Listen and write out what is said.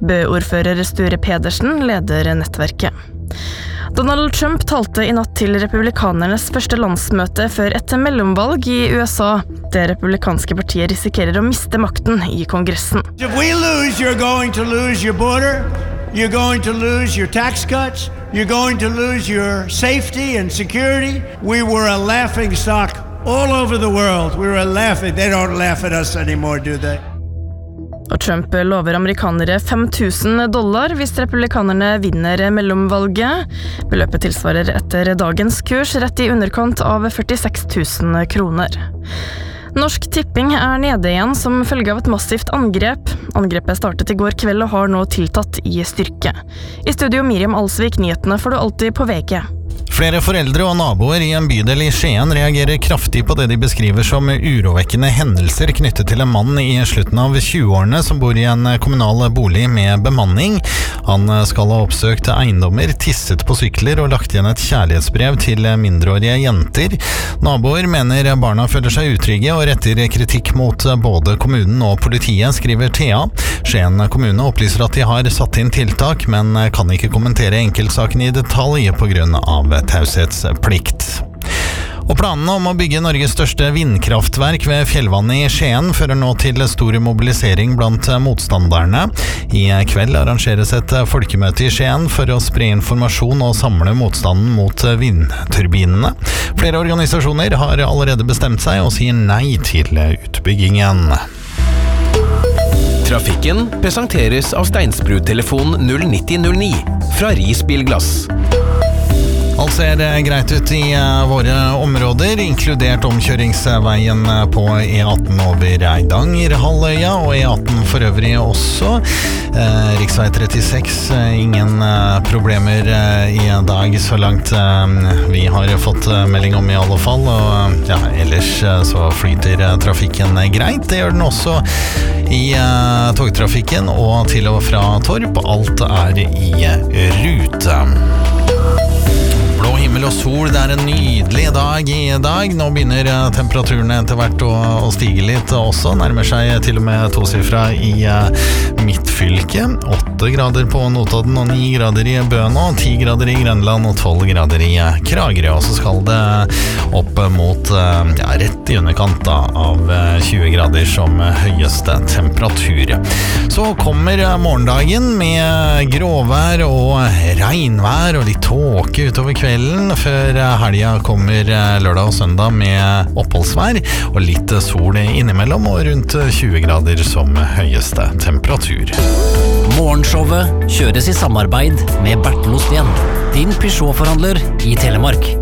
Bø-ordfører Sture Pedersen leder nettverket. Donald Trump talte i natt til republikanernes første landsmøte før et mellomvalg i USA. Det republikanske partiet risikerer å miste makten i kongressen. If we lose, you're going to lose your border. You're going to lose your tax cuts. You're going to lose your safety and security. We were a laughing stock all over the world. We were laughing. They don't laugh at us anymore, do they? Og Trump lover amerikanere $5,000 hvis republikanerne vinner mellomvalget. Beløpet tilsvarer etter dagens kurs rett i underkant av 46 000 kroner. Norsk Tipping nede igjen som følge av et massivt angrep. Angrepet startet i går kveld og har nå tiltatt i styrke. I studio Miriam Alsvik, nyhetene får du alltid på VG. Flere foreldre og naboer i en bydel i Skien reagerer kraftig på det de beskriver som urovekkende hendelser knyttet til en mann i slutten av 20-årene som bor i en kommunal bolig med bemanning. Han skal ha oppsøkt eiendommer, tisset på sykler og lagt igjen et kjærlighetsbrev til mindreårige jenter. Naboer mener barna føler seg utrygge og retter kritikk mot både kommunen og politiet, skriver Thea. Skien kommune opplyser at de har satt inn tiltak, men kan ikke kommentere enkeltsaken i detalj på grunn av taushetsplikt. Og planene om å bygge Norges største vindkraftverk ved fjellvannet i Skien fører nå til stor mobilisering blant motstanderne. I kveld arrangeres et folkemøte i Skien for å spre informasjon og samle motstanden mot vindturbinene. Flere organisasjoner har allerede bestemt seg og sier nei til utbyggingen. Trafikken presenteres av Steinsbrud-telefon 09009 fra Risbilglass. Alt ser greit ut i våre områder, inkludert omkjøringsveien på E18 over Eidangerhalvøya og E18 for øvrig også. Riksvei 36, ingen problemer i dag så langt vi har fått melding om i alle fall. Og ja, ellers så flyter trafikken greit. Det gjør den også i togtrafikken og til og fra Torp. Alt i rute. Blå himmel og sol, det en nydelig dag i dag. Nå begynner temperaturen etter hvert å stige litt også. Nærmer seg til og med tosifra i midtfylke. 8 grader på Notodden og 9 grader i Bø nå. 10 grader i Grønland og 12 grader i Kragerø. Og så skal det opp mot rett i underkant av 20 grader som høyeste temperatur. Så kommer morgendagen med gråvær og regnvær og litt tåke utover kvelden. Før helga kommer lørdag og søndag med oppholdsvær og litt sol innimellom og rundt 20 grader som høyeste temperatur. Morgenshowet kjøres i samarbeid med Bertel Osten, din Peugeot-forhandler i Telemark.